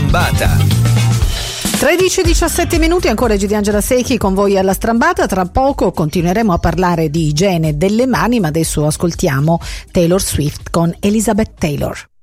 Strambata. 13:17 ancora G di Angela Secchi con voi alla Strambata. Tra poco continueremo a parlare di igiene delle mani, ma adesso ascoltiamo Taylor Swift con Elizabeth Taylor.